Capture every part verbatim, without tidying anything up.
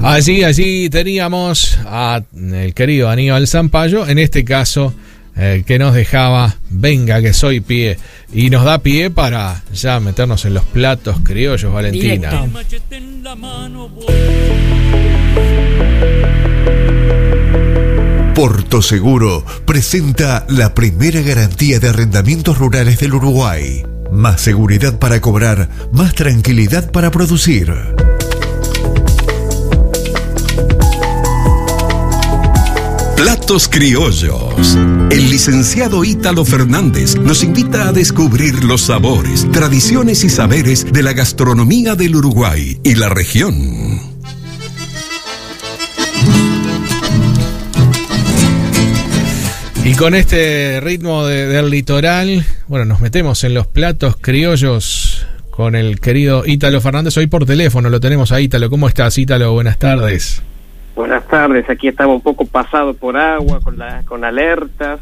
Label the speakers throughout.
Speaker 1: Allí, allí teníamos a el querido Aníbal Zampayo, en este caso, eh, que nos dejaba Venga que soy pie, y nos da pie para ya meternos en los platos criollos, Valentina.
Speaker 2: Porto Seguro presenta la primera garantía de arrendamientos rurales del Uruguay. Más seguridad para cobrar, más tranquilidad para producir.
Speaker 3: Platos criollos. El licenciado Ítalo Fernández nos invita a descubrir los sabores, tradiciones y saberes de la gastronomía del Uruguay y la región.
Speaker 1: Y con este ritmo de, del litoral, bueno, nos metemos en los platos criollos con el querido Ítalo Fernández. Hoy por teléfono lo tenemos a Ítalo. ¿Cómo estás, Ítalo? Buenas tardes.
Speaker 4: Buenas tardes, aquí estamos un poco pasados por agua, con la, con alertas,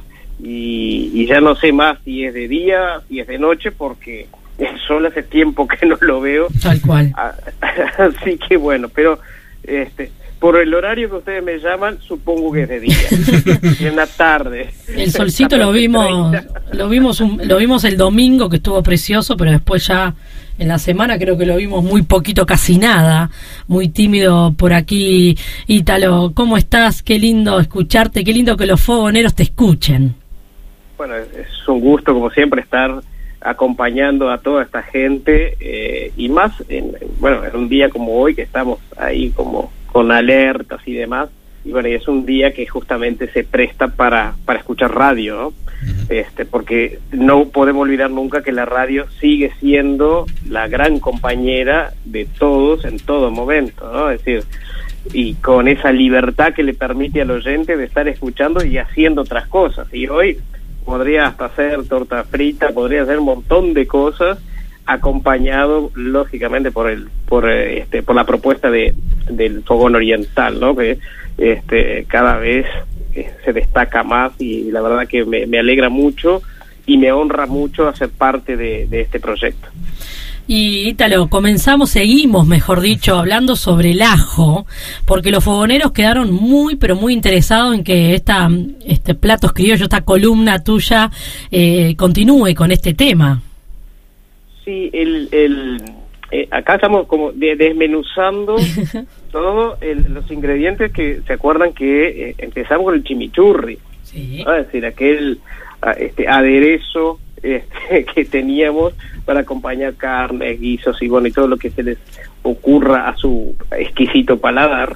Speaker 4: y, y ya no sé más si es de día, si es de noche, porque el sol hace tiempo que no lo veo.
Speaker 5: Tal cual.
Speaker 4: Así que bueno, pero este por el horario que ustedes me llaman, supongo que es de día, en la tarde.
Speaker 5: El solcito lo vimos, lo vimos, un, lo vimos el domingo, que estuvo precioso, pero después ya en la semana creo que lo vimos muy poquito, casi nada, muy tímido por aquí. Ítalo, ¿cómo estás? Qué lindo escucharte, qué lindo que los fogoneros te escuchen.
Speaker 4: Bueno, es un gusto como siempre estar acompañando a toda esta gente, eh, y más en, bueno, en un día como hoy, que estamos ahí como con alertas y demás, y bueno, y es un día que justamente se presta para, para escuchar radio, ¿no? Uh-huh. Este, porque no podemos olvidar nunca que la radio sigue siendo la gran compañera de todos en todo momento, ¿no? Es decir, y con esa libertad que le permite al oyente de estar escuchando y haciendo otras cosas. Y hoy podría hasta hacer torta frita, podría hacer un montón de cosas, acompañado lógicamente por el por este por la propuesta de del fogón oriental, ¿no? Que este cada vez eh, se destaca más, y la verdad que me, me alegra mucho y me honra mucho hacer parte de, de este proyecto.
Speaker 5: Y Ítalo, comenzamos, seguimos, mejor dicho, hablando sobre el ajo, porque los fogoneros quedaron muy, pero muy interesados en que esta este Platos Criollos, esta columna tuya, eh, continúe con este tema.
Speaker 4: Sí, el, el, eh, acá estamos como de, desmenuzando todos los ingredientes que se acuerdan que eh, empezamos con el chimichurri, sí. ¿No? Es decir, aquel este aderezo este, que teníamos para acompañar carnes, guisos y bueno, y todo lo que se les ocurra a su exquisito paladar.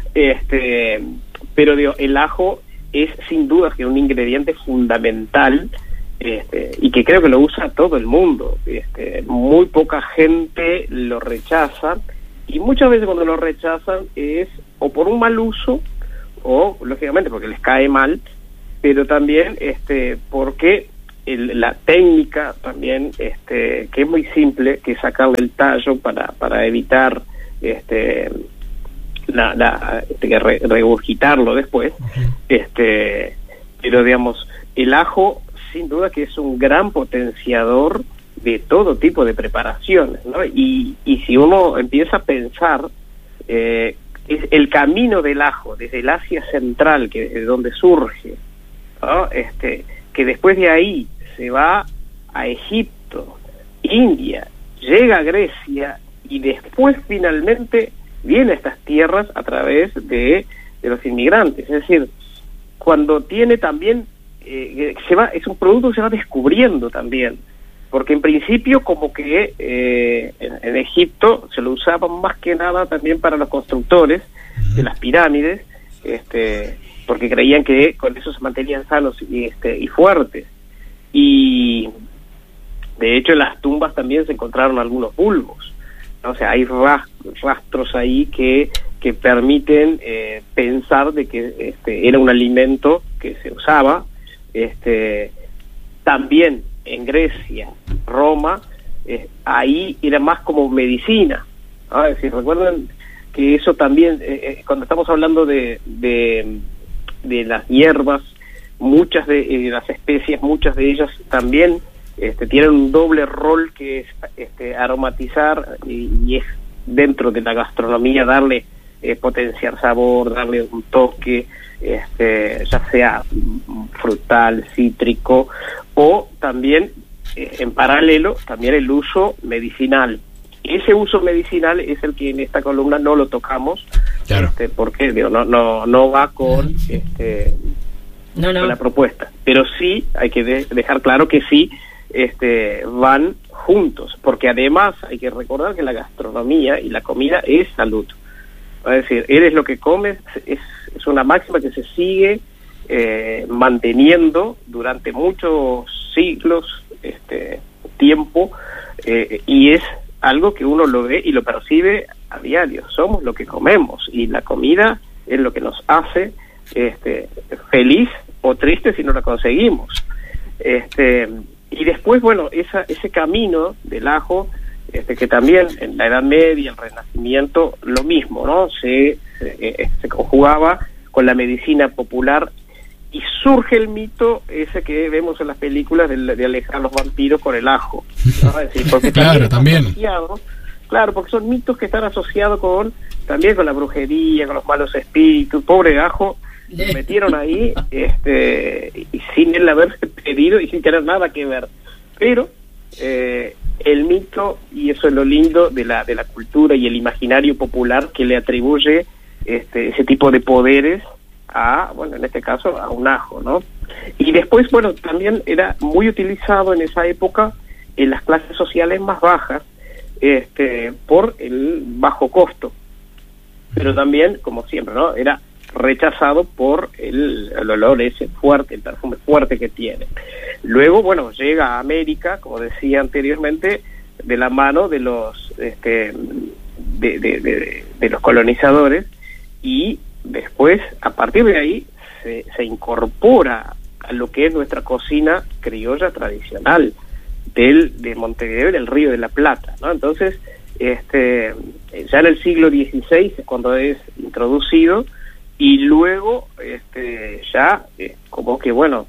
Speaker 4: Este, pero digo, el ajo es sin duda que un ingrediente fundamental. Este, y que creo que lo usa todo el mundo. Este, muy poca gente lo rechaza, y muchas veces cuando lo rechazan es o por un mal uso, o lógicamente porque les cae mal, pero también este porque el, la técnica también, este que es muy simple, que es sacarle el tallo para para evitar este la, la este, que re, regurgitarlo después. Uh-huh. Este pero digamos, el ajo sin duda que es un gran potenciador de todo tipo de preparaciones, ¿no? Y, y si uno empieza a pensar, eh, es el camino del ajo desde el Asia Central, que es donde surge, ¿no? Este, que después de ahí se va a Egipto, India, llega a Grecia, y después finalmente viene a estas tierras a través de, de los inmigrantes. Es decir, cuando tiene también Eh, se va, es un producto que se va descubriendo también, porque en principio como que eh, en, en Egipto se lo usaban más que nada también para los constructores de las pirámides, este, porque creían que con eso se mantenían sanos y este y fuertes, y de hecho en las tumbas también se encontraron algunos bulbos, ¿no? O sea, hay rastros ahí que que permiten eh, pensar de que este era un alimento que se usaba. Este, también en Grecia, Roma, eh, ahí era más como medicina, ¿no? Es decir, recuerden que eso también, eh, cuando estamos hablando de, de, de las hierbas, muchas de eh, las especies, muchas de ellas también este, tienen un doble rol, que es este, aromatizar, y, y es dentro de la gastronomía darle eh, potenciar sabor, darle un toque, este, ya sea frutal, cítrico, o también eh, en paralelo también el uso medicinal. Ese uso medicinal es el que en esta columna no lo tocamos, claro. este, porque digo, no no no va con este no, no. con la propuesta, pero sí hay que de, dejar claro que sí este van juntos, porque además hay que recordar que la gastronomía y la comida es salud. Es decir, eres lo que comes, es, es una máxima que se sigue eh, manteniendo durante muchos siglos, este tiempo, eh, y es algo que uno lo ve y lo percibe a diario. Somos lo que comemos, y la comida es lo que nos hace este, feliz o triste si no la conseguimos. Este, y después, bueno, esa, ese camino del ajo, este, que también en la Edad Media, el Renacimiento, lo mismo, ¿no? Se, se, se conjugaba con la medicina popular, y surge el mito ese que vemos en las películas de, de alejar los vampiros con el ajo, ¿no? Es decir, porque
Speaker 1: claro, también.
Speaker 4: Claro, porque son mitos que están asociados con también con la brujería, con los malos espíritus. Pobre ajo, lo metieron ahí este, y sin él haberse pedido y sin tener nada que ver. Pero eh, el mito, y eso es lo lindo de la de la cultura y el imaginario popular, que le atribuye este, ese tipo de poderes a, bueno, en este caso, a un ajo, ¿no? Y después, bueno, también era muy utilizado en esa época en las clases sociales más bajas, este, por el bajo costo, pero también, como siempre, ¿no? Era rechazado por el, el olor ese fuerte, el perfume fuerte que tiene. Luego, bueno, llega a América, como decía anteriormente, de la mano de los, este, de, de, de, de los colonizadores, y después, a partir de ahí, se, se incorpora a lo que es nuestra cocina criolla tradicional del de Montevideo y del Río de la Plata, ¿no? Entonces, este, ya en el siglo dieciséis es cuando es introducido, y luego, este, ya eh, como que bueno,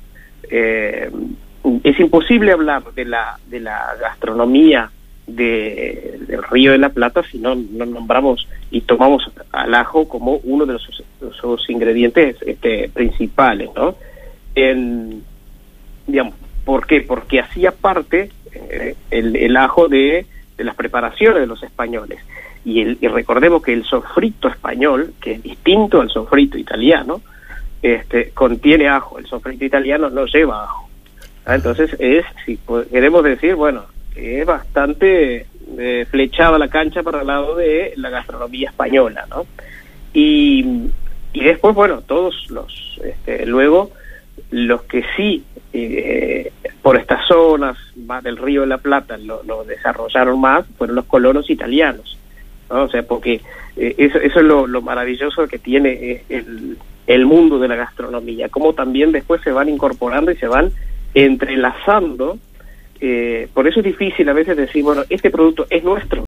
Speaker 4: eh, es imposible hablar de la de la gastronomía de, del Río de la Plata si no, no nombramos y tomamos al ajo como uno de los, sus ingredientes este, principales, ¿no? En, digamos, ¿por qué? Porque hacía parte eh, el, el ajo de, de las preparaciones de los españoles, y, el, y recordemos que el sofrito español, que es distinto al sofrito italiano, este, contiene ajo. El sofrito italiano no lleva ajo, ¿ah? Entonces es, si queremos decir, bueno, es bastante eh, flechada la cancha para el lado de la gastronomía española, ¿no? Y, y después, bueno, todos los, este, luego, los que sí, eh, por estas zonas más del Río de la Plata, lo, lo desarrollaron más, fueron los colonos italianos, ¿no? O sea, porque eh, eso, eso es lo, lo maravilloso que tiene eh, el, el mundo de la gastronomía, como también después se van incorporando y se van entrelazando. Eh, por eso es difícil a veces decir, bueno, este producto es nuestro,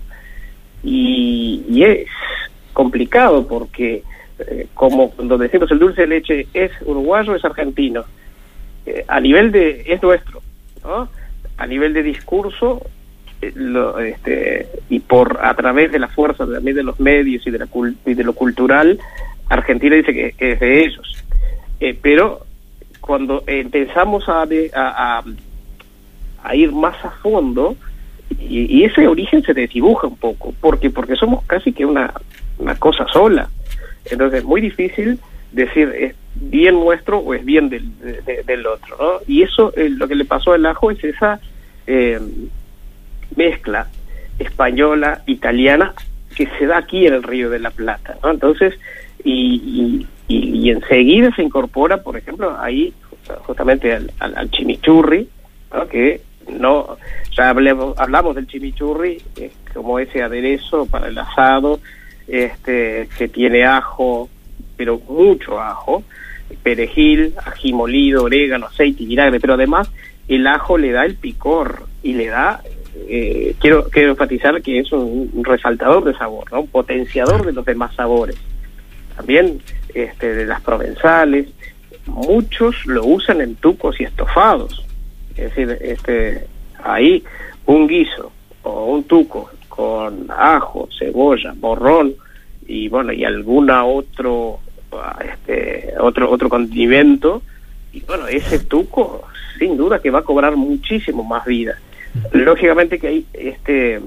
Speaker 4: y, y es complicado porque eh, como cuando decimos el dulce de leche es uruguayo, es argentino, eh, a nivel de, es nuestro, ¿no? A nivel de discurso, eh, lo, este, y por a través de la fuerza también de los medios y de, la, y de lo cultural, Argentina dice que, que es de ellos, eh, pero cuando empezamos a, de, a, a a ir más a fondo, y, y ese origen se desdibuja un poco, porque porque somos casi que una, una cosa sola. Entonces es muy difícil decir es bien nuestro o es bien del, de, de, del otro, ¿no? Y eso, eh, lo que le pasó al ajo es esa eh, mezcla española, italiana, que se da aquí en el Río de la Plata, ¿no? Entonces, y, y, y, y enseguida se incorpora, por ejemplo, ahí justamente al, al, al chimichurri, ¿no? Que no, ya hablemos, hablamos del chimichurri eh, como ese aderezo para el asado, este, que tiene ajo, pero mucho ajo, perejil, ají molido, orégano, aceite y vinagre, pero además el ajo le da el picor y le da, eh, quiero, quiero enfatizar que es un, un resaltador de sabor, ¿no? Un potenciador de los demás sabores. También este, de las provenzales, muchos lo usan en tucos y estofados. Es decir, este, ahí un guiso o un tuco con ajo, cebolla, morrón y bueno, y alguna otro, este, otro, otro condimento, y bueno, ese tuco, sin duda que va a cobrar muchísimo más vida. Lógicamente que hay, este,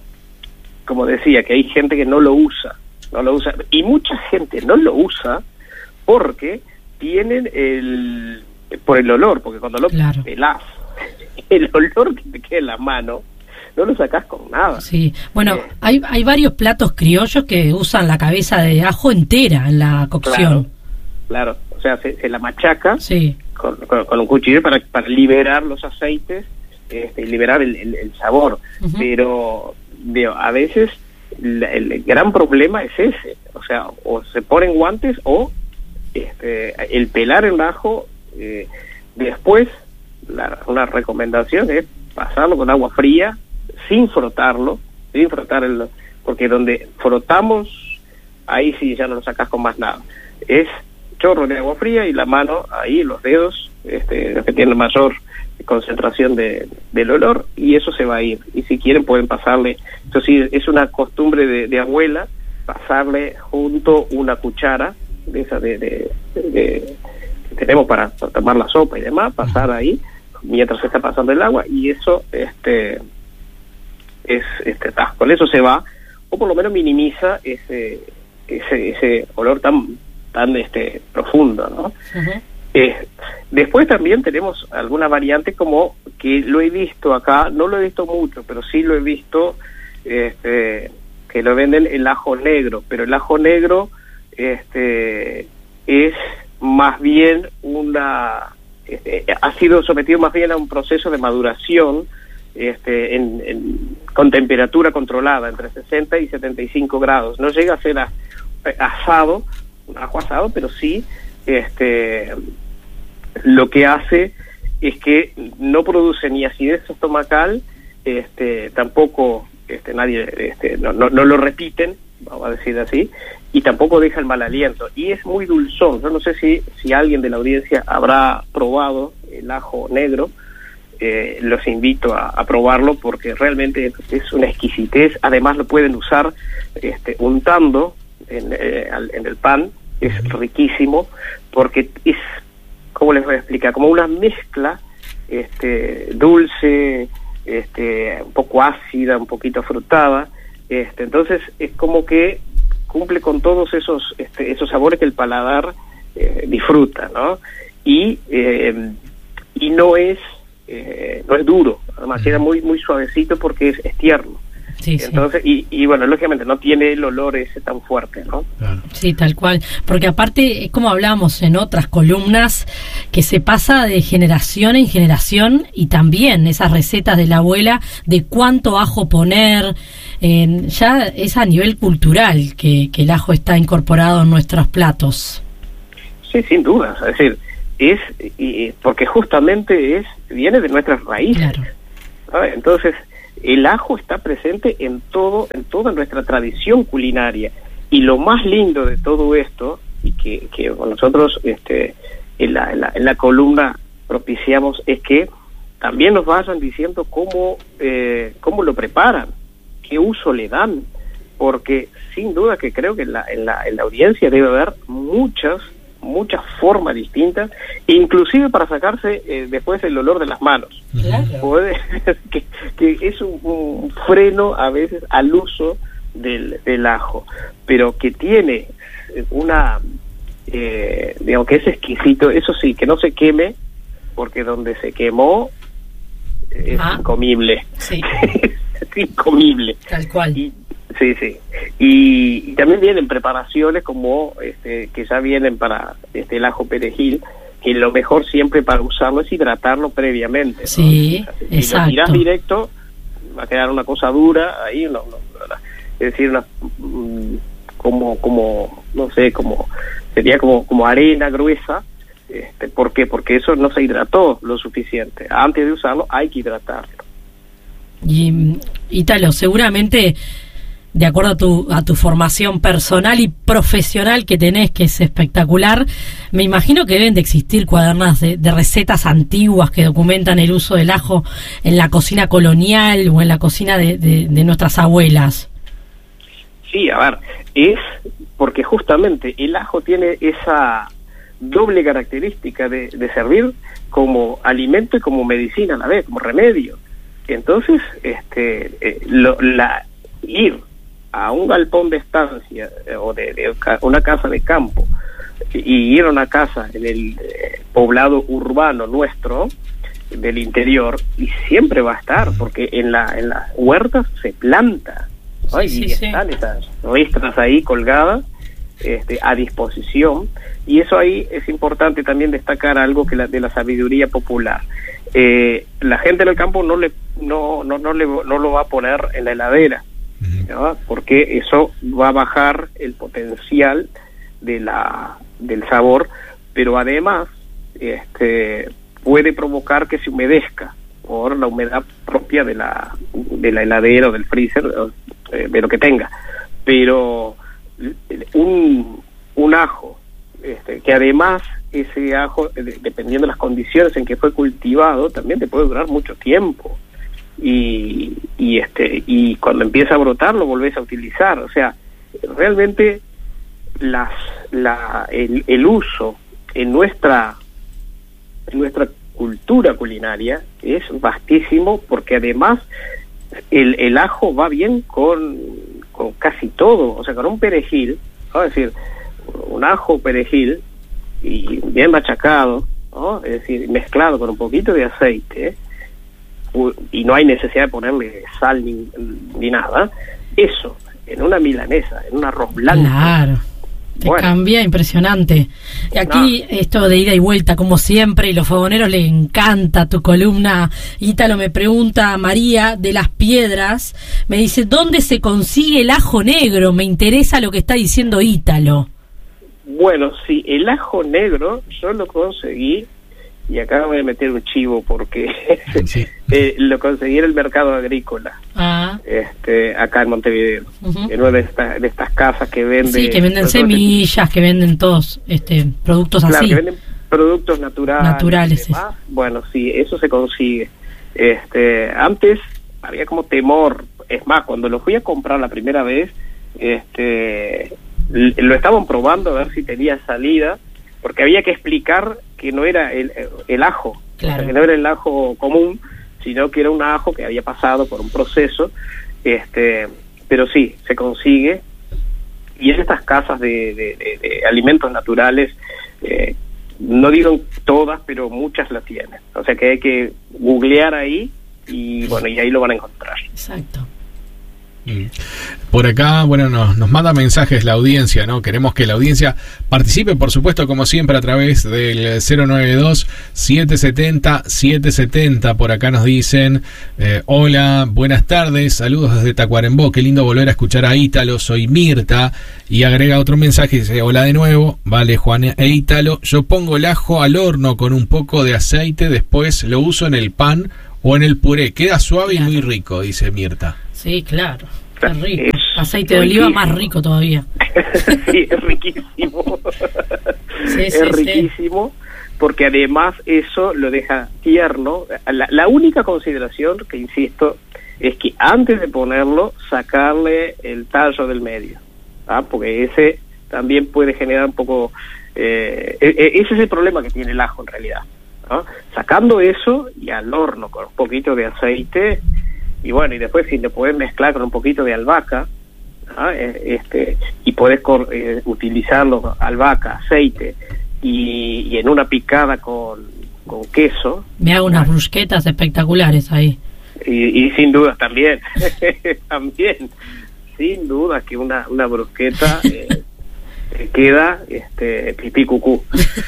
Speaker 4: como decía, que hay gente que no lo usa, no lo usa, y mucha gente no lo usa porque tienen el, por el olor, porque cuando lo claro. pelás, el olor que te queda en la mano, no lo sacás con nada.
Speaker 5: Sí, bueno, eh, hay hay varios platos criollos que usan la cabeza de ajo entera en la cocción.
Speaker 4: Claro, claro. O sea, se, se la machaca
Speaker 5: sí.
Speaker 4: con, con, con un cuchillo para, para liberar los aceites, este, y liberar el, el, el sabor. Uh-huh. Pero, veo, a veces la, el gran problema es ese. O sea, o se ponen guantes o este, el pelar el ajo, eh, después, la, una recomendación es pasarlo con agua fría, sin frotarlo, sin frotar el, porque donde frotamos, ahí sí ya no lo sacas con más nada. Es chorro de agua fría y la mano, ahí los dedos, este, los que tienen mayor concentración de, del olor, y eso se va a ir. Y si quieren pueden pasarle, esto sí, es una costumbre de, de abuela, pasarle junto una cuchara de esa de, de, de, de que tenemos para, para tomar la sopa y demás, pasar ahí mientras se está pasando el agua, y eso este es este ta, con eso se va, o por lo menos minimiza ese ese ese olor tan tan este profundo, ¿no? Uh-huh. Eh, después también tenemos alguna variante, como que lo he visto acá, no lo he visto mucho, pero sí lo he visto, este, que lo venden el ajo negro, pero el ajo negro este es más bien una este, ha sido sometido más bien a un proceso de maduración este en, en con temperatura controlada entre sesenta y setenta y cinco grados. No llega a ser a, asado, un ajo asado, pero sí este lo que hace es que no produce ni acidez estomacal, este tampoco este nadie este no, no, no lo repiten, vamos a decir así, y tampoco deja el mal aliento, y es muy dulzón. Yo no sé si si alguien de la audiencia habrá probado el ajo negro. Eh, los invito a, a probarlo porque realmente es una exquisitez. Además lo pueden usar este, untando en, eh, en el pan, es riquísimo porque es, ¿cómo les voy a explicar? Como una mezcla este, dulce, este, un poco ácida, un poquito frutada, este, entonces es como que cumple con todos esos este, esos sabores que el paladar eh, disfruta, ¿no? Y eh, y no es Eh, no es duro, además era muy muy suavecito porque es, es tierno. Sí, entonces sí. y, y bueno, lógicamente no tiene el olor ese tan fuerte, ¿no?
Speaker 5: Claro. Sí, tal cual, porque aparte, como hablábamos en otras columnas, que se pasa de generación en generación, y también esas recetas de la abuela de cuánto ajo poner, eh, ya es a nivel cultural que, que el ajo está incorporado en nuestros platos.
Speaker 4: Sí, sin duda, es decir, es y, porque justamente es viene de nuestras raíces. Claro. ¿Sabes? Entonces el ajo está presente en todo en toda nuestra tradición culinaria, y lo más lindo de todo esto, y que, que nosotros este en la, en la en la columna propiciamos, es que también nos vayan diciendo cómo eh, cómo lo preparan, qué uso le dan, porque sin duda que creo que en la en la, en la audiencia debe haber muchas muchas formas distintas, inclusive para sacarse eh, después el olor de las manos. Claro. Puede, que, que es un, un freno a veces al uso del, del ajo, pero que tiene una eh, digamos que es exquisito, eso sí, que no se queme, porque donde se quemó es ah. incomible. Sí. Es incomible.
Speaker 5: Tal cual.
Speaker 4: Y, sí, sí. Y, y también vienen preparaciones como este que ya vienen para este el ajo perejil, que lo mejor siempre para usarlo es hidratarlo previamente, ¿no?
Speaker 5: Sí, o sea, si exacto.
Speaker 4: lo tirás directo va a quedar una cosa dura ahí, no, no, no, es decir, una como como no sé, como sería como como arena gruesa. Este, ¿por qué? Porque eso no se hidrató lo suficiente. Antes de usarlo hay que hidratarlo.
Speaker 5: Y Ítalo, seguramente de acuerdo a tu, a tu formación personal y profesional que tenés, que es espectacular, me imagino que deben de existir cuadernas de, de recetas antiguas que documentan el uso del ajo en la cocina colonial o en la cocina de, de, de nuestras abuelas.
Speaker 4: Sí, a ver, es porque justamente el ajo tiene esa doble característica de, de servir como alimento y como medicina a la vez, como remedio. Entonces, este, eh, lo, la ir a un galpón de estancia eh, o de, de una casa de campo y ir a una casa en el eh, poblado urbano nuestro del interior, y siempre va a estar, porque en la en las huertas se planta, ¿no? Sí, y sí, están sí. esas muestras ahí colgadas este, a disposición, y eso ahí es importante también destacar algo que la, de la sabiduría popular. Eh, la gente del campo no le no no no le no lo va a poner en la heladera, ¿no? Porque eso va a bajar el potencial de la del sabor, pero además este puede provocar que se humedezca por la humedad propia de la de la heladera o del freezer, eh, de lo que tenga. Pero un un ajo este, que además ese ajo, dependiendo de las condiciones en que fue cultivado, también te puede durar mucho tiempo, y y este y cuando empieza a brotar lo volvés a utilizar. O sea, realmente las la el, el uso en nuestra en nuestra cultura culinaria es vastísimo, porque además el, el ajo va bien con, con casi todo. O sea, con un perejil, ¿no? Es decir, un ajo perejil y bien machacado, ¿no? Es decir, mezclado con un poquito de aceite, y no hay necesidad de ponerle sal ni, ni nada, eso en una milanesa, en un arroz blanco,
Speaker 5: claro, te bueno. cambia impresionante. Y aquí no. esto de ida y vuelta, como siempre, y los fogoneros les encanta tu columna. Ítalo, me pregunta María de Las Piedras, me dice, ¿dónde se consigue el ajo negro? Me interesa lo que está diciendo Ítalo.
Speaker 4: Bueno, sí, el ajo negro yo lo conseguí, y acá voy a meter un chivo porque sí. eh, lo conseguí en el mercado agrícola, ah. este, acá en Montevideo, uh-huh. en una de estas, de estas casas que venden...
Speaker 5: Sí, que venden semillas, que venden todos este productos
Speaker 4: claro,
Speaker 5: así.
Speaker 4: que venden productos naturales.
Speaker 5: Naturales.
Speaker 4: Bueno, sí, eso se consigue. Este, antes había como temor, es más, cuando lo fui a comprar la primera vez, este, lo estaban probando a ver si tenía salida, porque había que explicar que no era el, el ajo, claro. o sea, que no era el ajo común, sino que era un ajo que había pasado por un proceso, este, pero sí, se consigue, y en estas casas de, de, de, de alimentos naturales, eh, no digo todas, pero muchas la tienen, o sea que hay que googlear ahí, y bueno, y ahí lo van a encontrar.
Speaker 5: Exacto.
Speaker 1: Por acá, bueno, nos, nos manda mensajes la audiencia, ¿no? Queremos que la audiencia participe, por supuesto, como siempre, a través del cero nueve dos, siete siete cero, siete siete cero. Por acá nos dicen, eh, hola, buenas tardes, saludos desde Tacuarembó, qué lindo volver a escuchar a Ítalo, soy Mirta. Y agrega otro mensaje, dice, hola de nuevo, vale, Juan e Ítalo, yo pongo el ajo al horno con un poco de aceite, después lo uso en el pan o en el puré, queda suave claro. y muy rico, dice Mirta.
Speaker 5: Sí, claro, qué rico. Es aceite de oliva más rico todavía.
Speaker 4: Sí, es riquísimo.
Speaker 5: Sí,
Speaker 4: es
Speaker 5: sí,
Speaker 4: riquísimo, sí. Porque además eso lo deja tierno. La, la única consideración que insisto es que antes de ponerlo, sacarle el tallo del medio, ¿ah? Porque ese también puede generar un poco... Eh, ese es el problema que tiene el ajo en realidad, ¿no? Sacando eso y al horno con un poquito de aceite... Y bueno, y después si le podés mezclar con un poquito de albahaca, ¿no? este y podés eh, utilizarlo, albahaca, aceite, y, y en una picada con, con queso.
Speaker 5: Me hago unas brusquetas espectaculares ahí.
Speaker 4: Y, y sin dudas también, también, sin duda que una, una brusqueta eh, queda este pipí cucú.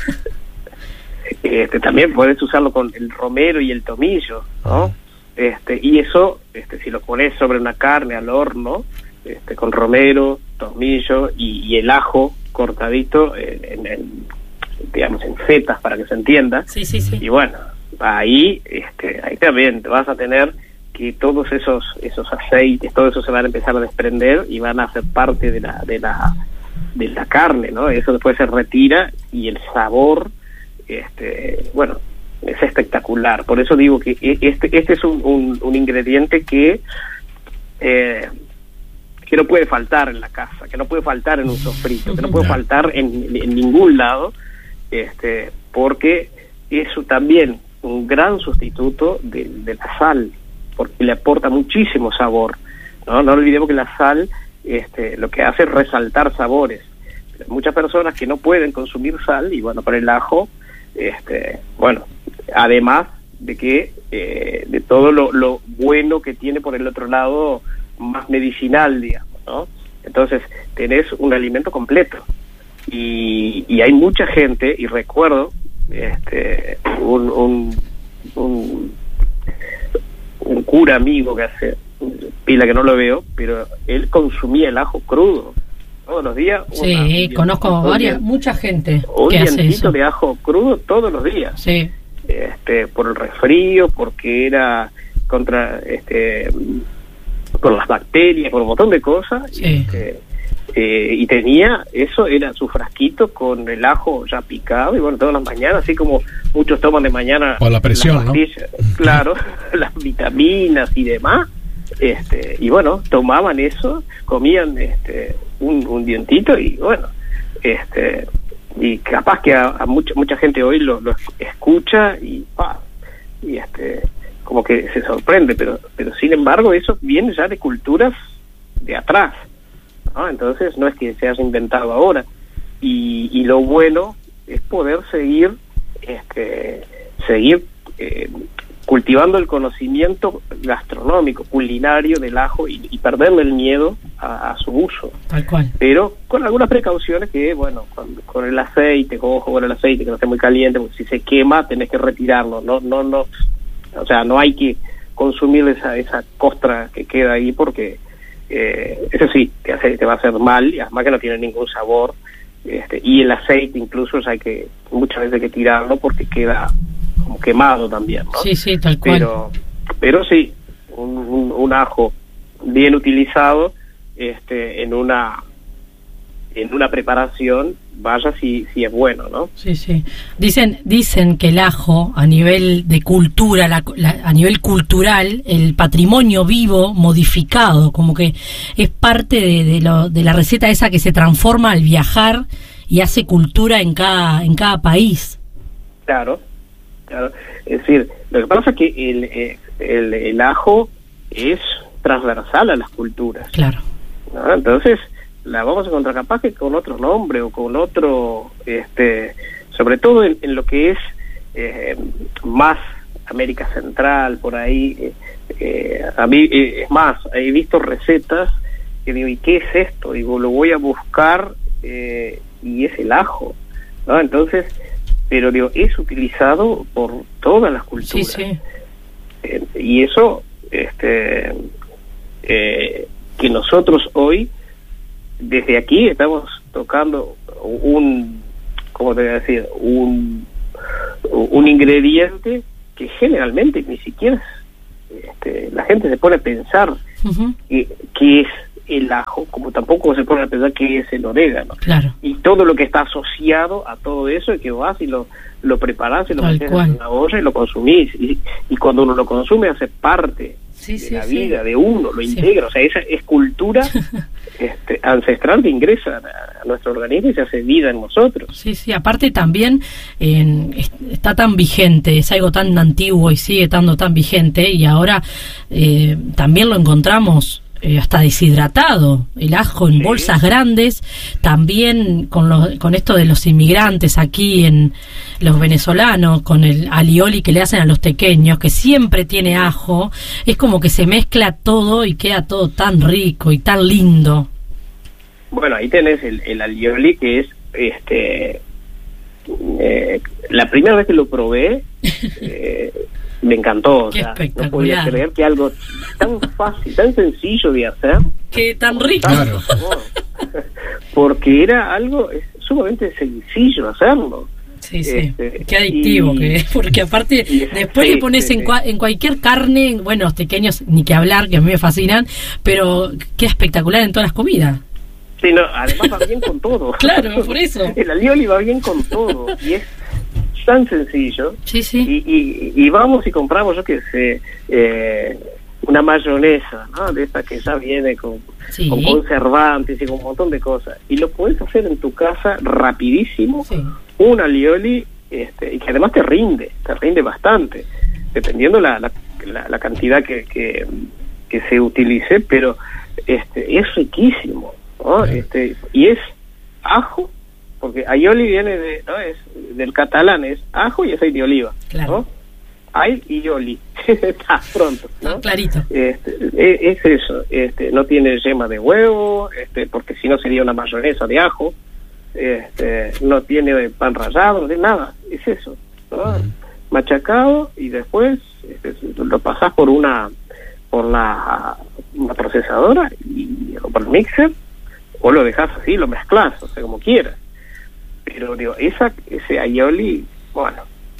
Speaker 4: este También podés usarlo con el romero y el tomillo, ¿no? Este, y eso, este, si lo pones sobre una carne al horno, este, con romero, tomillo y, y el ajo cortadito en, en, en, digamos, en fetas para que se entienda.
Speaker 5: Sí, sí, sí.
Speaker 4: Y bueno, ahí, este, ahí también vas a tener que todos esos, esos aceites, todo eso se van a empezar a desprender y van a ser parte de la, de la, de la carne, ¿no? Eso después se retira y el sabor, este, bueno, es espectacular. Por eso digo que este este es un, un, un ingrediente que eh, que no puede faltar en la casa, que no puede faltar en un sofrito, que no puede faltar en, en ningún lado, este, porque es también un gran sustituto de, de la sal, porque le aporta muchísimo sabor, ¿no? No olvidemos que la sal este, lo que hace es resaltar sabores. Pero hay muchas personas que no pueden consumir sal, y bueno, para el ajo, este, bueno, además de que eh, de todo lo, lo bueno que tiene por el otro lado, más medicinal, digamos, ¿no? Entonces tenés un alimento completo, y, y hay mucha gente, y recuerdo este un, un, un, un cura amigo que hace pila que no lo veo, pero él consumía el ajo crudo todos los días.
Speaker 5: Sí, una, conozco varias, un, mucha gente
Speaker 4: un
Speaker 5: que hace eso.
Speaker 4: De ajo crudo todos los días.
Speaker 5: Sí.
Speaker 4: Este, por el resfrío, porque era contra este por las bacterias, por un montón de cosas.
Speaker 5: Sí.
Speaker 4: Este, eh, y tenía, eso era su frasquito con el ajo ya picado, y bueno, todas las mañanas, así como muchos toman de mañana
Speaker 1: por la presión, ¿no?
Speaker 4: Claro, las vitaminas y demás, este, y bueno, tomaban eso, comían este un, un dientito, y bueno, este y capaz que a, a mucha mucha gente hoy lo, lo escucha y ah, y este como que se sorprende, pero pero sin embargo eso viene ya de culturas de atrás, ¿no? Entonces no es que se haya inventado ahora, y, y lo bueno es poder seguir este seguir eh, cultivando el conocimiento gastronómico, culinario del ajo, y, y perderle el miedo a, a su uso.
Speaker 5: Tal cual.
Speaker 4: Pero con algunas precauciones que, bueno, con, con el aceite, ojo con el aceite, que no esté muy caliente, porque si se quema tenés que retirarlo, no, no, no, o sea, no hay que consumir esa, esa costra que queda ahí, porque eh, eso sí, te, hace, te va a hacer mal, y además que no tiene ningún sabor, este, y el aceite incluso hay que, muchas veces hay que tirarlo porque queda como quemado también, ¿no?
Speaker 5: Sí, sí, tal cual.
Speaker 4: Pero, pero sí, un, un, un ajo bien utilizado, este, en una en una preparación, vaya si, si es bueno, ¿no?
Speaker 5: Sí, sí. Dicen dicen que el ajo, a nivel de cultura, la, la, a nivel cultural, el patrimonio vivo modificado, como que es parte de, de, lo, de la receta esa que se transforma al viajar y hace cultura en cada en cada país.
Speaker 4: Claro. Claro. Es decir, lo que pasa es que el, el, el ajo es transversal a las culturas.
Speaker 5: Claro.
Speaker 4: ¿No? Entonces, la vamos a encontrar capaz que con otro nombre o con otro, este, sobre todo en, en lo que es eh, más América Central, por ahí. Eh, eh, a mí, eh, es más, he visto recetas que digo, ¿y qué es esto? Digo, lo voy a buscar eh, y es el ajo, ¿no? Entonces, pero digo, es utilizado por todas las culturas.
Speaker 5: Sí, sí.
Speaker 4: Eh, y eso, este, eh, que nosotros hoy, desde aquí, estamos tocando un, ¿cómo te voy a decir? Un, un ingrediente que generalmente ni siquiera este, la gente se pone a pensar uh-huh. que, que es el ajo, como tampoco se pone a pensar que es el orégano.
Speaker 5: Claro.
Speaker 4: Y todo lo que está asociado a todo eso, y que vas y lo, lo preparás y lo
Speaker 5: Tal
Speaker 4: metes
Speaker 5: cual.
Speaker 4: en una olla y lo consumís. Y, y cuando uno lo consume hace parte
Speaker 5: sí,
Speaker 4: de
Speaker 5: sí,
Speaker 4: la
Speaker 5: sí.
Speaker 4: vida de uno, lo
Speaker 5: Sí.
Speaker 4: integra. O sea, esa es cultura este, ancestral que ingresa a, a nuestro organismo y se hace vida en nosotros.
Speaker 5: Sí, sí, aparte también eh, está tan vigente, es algo tan antiguo y sigue estando tan vigente, y ahora eh, también lo encontramos eh, hasta deshidratado, el ajo en
Speaker 4: Sí.
Speaker 5: bolsas grandes, también con, lo, con esto de los inmigrantes aquí, en los venezolanos, con el alioli que le hacen a los tequeños, que siempre tiene ajo, es como que se mezcla todo y queda todo tan rico y tan lindo.
Speaker 4: Bueno, ahí tenés el, el alioli, que es este eh, la primera vez que lo probé eh, me encantó, o
Speaker 5: Qué
Speaker 4: sea, no
Speaker 5: espectacular.
Speaker 4: podía creer que algo tan fácil, tan sencillo de hacer,
Speaker 5: Qué tan rico.
Speaker 1: Claro.
Speaker 4: porque era algo es sumamente sencillo hacerlo.
Speaker 5: Sí, sí,
Speaker 4: Este,
Speaker 5: qué adictivo
Speaker 4: y-
Speaker 5: que es, porque aparte
Speaker 4: y-
Speaker 5: después
Speaker 4: sí,
Speaker 5: le pones
Speaker 4: sí,
Speaker 5: en,
Speaker 4: sí.
Speaker 5: cua- en cualquier carne, bueno, los pequeños ni que hablar, que a mí me fascinan, pero qué espectacular en todas las comidas.
Speaker 4: Sí, no, además va bien con todo.
Speaker 5: Claro, por eso.
Speaker 4: El alioli va bien con todo y es tan sencillo.
Speaker 5: Sí, sí.
Speaker 4: Y, y, y vamos y compramos, yo qué sé, eh, una mayonesa, ¿no? De esta que ya viene con
Speaker 5: sí.
Speaker 4: con conservantes y con un montón de cosas. Y lo puedes hacer en tu casa rapidísimo, sí. un alioli, este, y que además te rinde, te rinde bastante, dependiendo la, la, la, la cantidad que, que, que se utilice, pero este, es riquísimo, ¿no? Sí. Este, y es ajo, porque aioli viene de, ¿no? es del catalán, es ajo y aceite de oliva, claro. ¿no? Ay y oli, está pronto, ¿no?
Speaker 5: No, clarito.
Speaker 4: Este, es, es eso, este, no tiene yema de huevo, este, porque si no sería una mayonesa de ajo, este, no tiene pan rallado, no tiene nada, es eso, ¿no? Uh-huh. Machacado y después este, lo pasás por una por la una procesadora y, o por el mixer, o lo dejas así, lo mezclas, o sea, como quieras. Pero digo, esa ese aioli, bueno,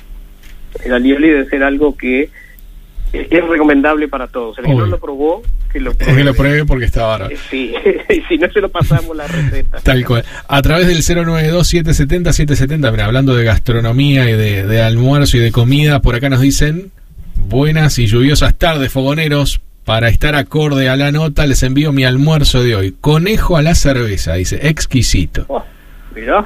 Speaker 4: el alioli debe ser algo que es recomendable para todos. El que no lo probó, que lo pruebe.
Speaker 1: Que lo pruebe porque está bárbaro.
Speaker 4: Sí, y si no se lo pasamos la receta.
Speaker 1: Tal cual. A través del cero nueve dos, siete siete cero, siete siete cero, mira, hablando de gastronomía y de, de almuerzo y de comida, por acá nos dicen: buenas y lluviosas tardes, fogoneros. Para estar acorde a la nota, les envío mi almuerzo de hoy. Conejo a la cerveza, dice, exquisito.
Speaker 4: Oh, mirá.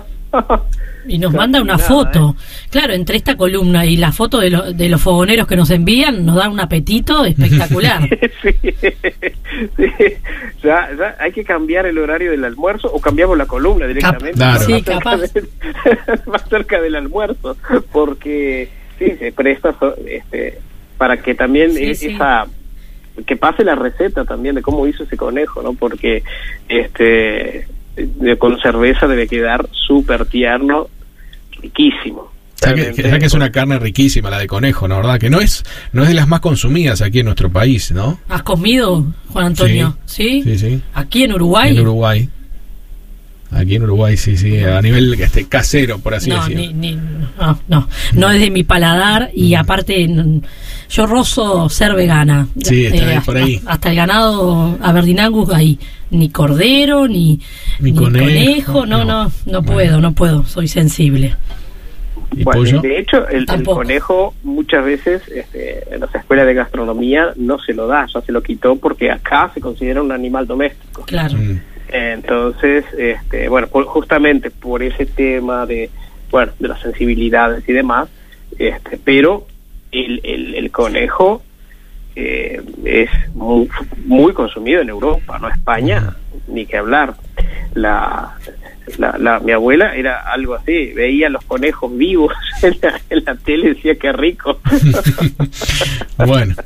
Speaker 5: Y nos manda una nada, foto. ¿eh? Claro, entre esta columna y la foto de, lo, de los fogoneros que nos envían, nos da un apetito espectacular.
Speaker 4: sí, sí. Ya, ya hay que cambiar el horario del almuerzo o cambiamos la columna directamente.
Speaker 1: Cap- claro.
Speaker 5: Sí, capaz.
Speaker 4: Del, más cerca del almuerzo, porque sí, se presta este, para que también sí, es, sí. esa... que pase la receta también de cómo hizo ese conejo, ¿no? Porque este de, con cerveza debe quedar súper tierno, riquísimo.
Speaker 1: Ya que, que, que es una carne riquísima la de conejo, ¿no? ¿Verdad? Que no es no es de las más consumidas aquí en nuestro país, ¿no?
Speaker 5: ¿Has comido, Juan Antonio?
Speaker 1: Sí, sí, sí.
Speaker 5: ¿Aquí en Uruguay?
Speaker 1: En Uruguay. Aquí en Uruguay, sí, sí, a nivel este, casero, por así
Speaker 5: no,
Speaker 1: decirlo.
Speaker 5: Ni, ni, no, no, no es de mi paladar y aparte yo rozo ser vegana.
Speaker 1: Sí, está
Speaker 5: eh,
Speaker 1: por ahí.
Speaker 5: Hasta, hasta el ganado Aberdeen-Angus ahí, ni cordero, ni,
Speaker 1: ni,
Speaker 5: ni
Speaker 1: conejo,
Speaker 5: conejo, no, no, no, no bueno. puedo, no puedo, soy sensible.
Speaker 1: ¿Y
Speaker 4: bueno,
Speaker 1: pollo?
Speaker 4: De hecho, el, el conejo muchas veces este, en las escuelas de gastronomía no se lo da, ya se lo quitó porque acá se considera un animal doméstico.
Speaker 5: Claro. Mm.
Speaker 4: Entonces, este, bueno, por, justamente por ese tema de, bueno, de las sensibilidades y demás, este, pero el, el, el conejo eh, es muy, muy consumido en Europa, ¿no? España, ni que hablar. La, la, la mi abuela era algo así, veía los conejos vivos en la, en la tele y decía qué rico.
Speaker 1: Bueno.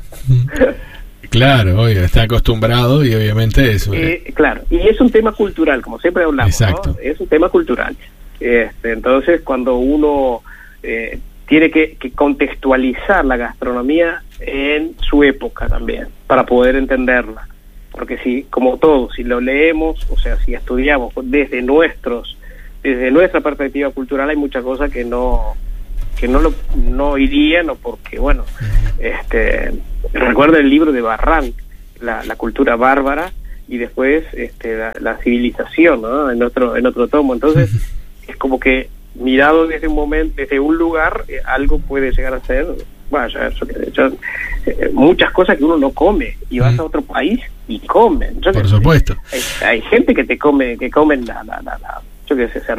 Speaker 1: Claro, oye, está acostumbrado y obviamente eso.
Speaker 4: Eh, claro, y es un tema cultural, como siempre hablamos,
Speaker 1: exacto.
Speaker 4: ¿no? Es un tema cultural. Este, entonces, cuando uno eh, tiene que, que contextualizar la gastronomía en su época también, para poder entenderla. Porque si, como todo, si lo leemos, o sea, si estudiamos desde nuestros, desde nuestra perspectiva cultural, hay muchas cosas que no... que no lo no irían o porque bueno este recuerda el libro de Barranc, la, la cultura bárbara y después este la, la civilización, ¿no? en otro en otro tomo. Entonces es como que mirado desde un momento, desde un lugar, eh, algo puede llegar a ser vaya yo, yo, eh, muchas cosas que uno no come y vas mm. a otro país y comen. Yo
Speaker 1: por
Speaker 4: que,
Speaker 1: supuesto
Speaker 4: hay, hay gente que te come que comen la la la, la yo qué sé,